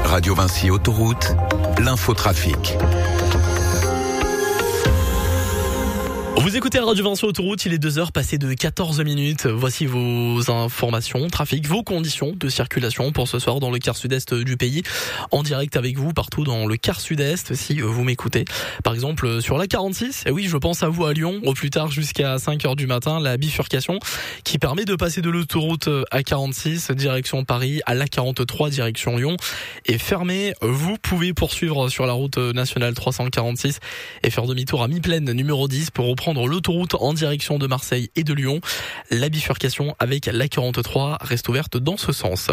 Radio Vinci Autoroute, l'infotrafic. Vous écoutez Radio Vinci Autoroute, il est 2h passé de 14 minutes. Voici vos informations, trafic, vos conditions de circulation pour ce soir dans le quart sud-est du pays. En direct avec vous partout dans le quart sud-est si vous m'écoutez. Par exemple sur la 46, et oui je pense à vous à Lyon, au plus tard jusqu'à 5h du matin, la bifurcation qui permet de passer de l'autoroute A46 direction Paris à l'A43 direction Lyon est fermée. Vous pouvez poursuivre sur la route nationale 346 et faire demi-tour à mi-plaine numéro 10 pour reprendre l'autoroute en direction de Marseille et de Lyon. La bifurcation avec l'A43 reste ouverte dans ce sens.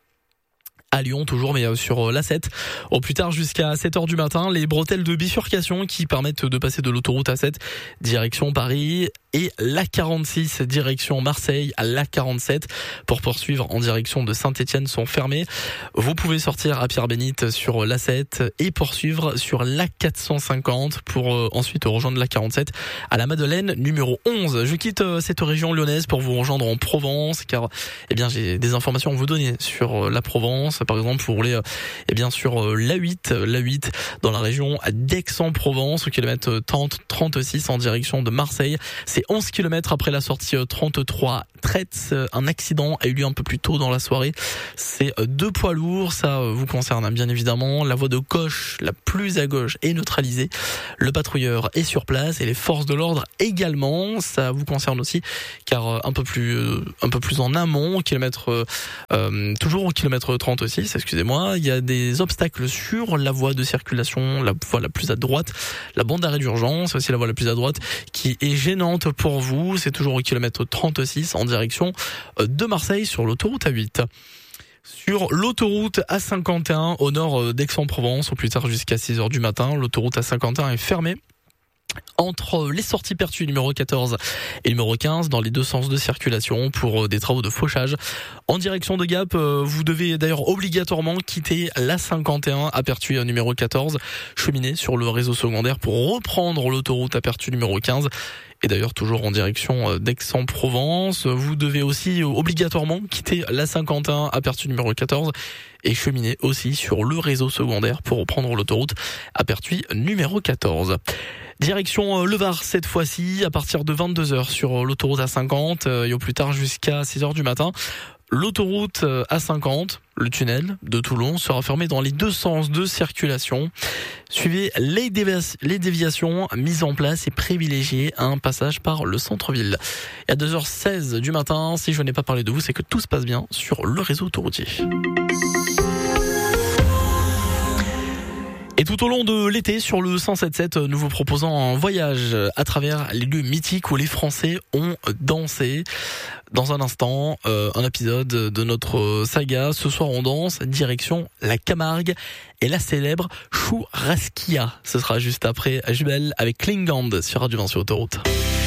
À Lyon toujours, mais sur l'A7 au plus tard jusqu'à 7h du matin, les bretelles de bifurcation qui permettent de passer de l'autoroute A7 direction Paris et l'A46 direction Marseille à l'A47 pour poursuivre en direction de Saint-Étienne sont fermées. Vous pouvez sortir à Pierre-Bénite sur l'A7 et poursuivre sur l'A450 pour ensuite rejoindre l'A47 à la Madeleine numéro 11. Je quitte cette région lyonnaise pour vous rejoindre en Provence car j'ai des informations à vous donner sur la Provence. Par exemple, vous roulez sur l'A8 dans la région d'Aix-en-Provence au kilomètre 30-36 en direction de Marseille. C'est 11 km après la sortie 33 Traite. Un accident a eu lieu un peu plus tôt dans la soirée. C'est deux poids lourds, ça vous concerne bien évidemment. La voie de gauche, la plus à gauche, est neutralisée. Le patrouilleur est sur place et les forces de l'ordre également. Ça vous concerne aussi car un peu plus en amont, toujours au kilomètre 36, excusez-moi, il y a des obstacles sur la voie de circulation, la voie la plus à droite, la bande d'arrêt d'urgence, aussi la voie la plus à droite qui est gênante pour vous. C'est toujours au kilomètre 36 en direction de Marseille sur l'autoroute A8. Sur l'autoroute A51 au nord d'Aix-en-Provence, au plus tard jusqu'à 6h du matin, l'autoroute A51 est fermée entre les sorties Pertuis numéro 14 et numéro 15 dans les deux sens de circulation pour des travaux de fauchage. En direction de Gap, vous devez d'ailleurs obligatoirement quitter l'A51 à Pertuis numéro 14, cheminer sur le réseau secondaire pour reprendre l'autoroute à Pertuis numéro 15. Et d'ailleurs toujours en direction d'Aix-en-Provence, vous devez aussi obligatoirement quitter l'A51 à Pertuis numéro 14 et cheminer aussi sur le réseau secondaire pour reprendre l'autoroute à Pertuis numéro 14. Direction Le Var cette fois-ci, à partir de 22h sur l'autoroute A50 et au plus tard jusqu'à 6h du matin. L'autoroute A50, le tunnel de Toulon, sera fermé dans les deux sens de circulation. Suivez les déviations mises en place et privilégiez un passage par le centre-ville. Et à 2h16 du matin, si je n'ai pas parlé de vous, c'est que tout se passe bien sur le réseau autoroutier. Et tout au long de l'été, sur le 107.7, nous vous proposons un voyage à travers les lieux mythiques où les Français ont dansé. Dans un instant, un épisode de notre saga. Ce soir, on danse direction la Camargue et la célèbre Churrasquilla. Ce sera juste après Jubel avec Klingand sur Radio Vinci Autoroute.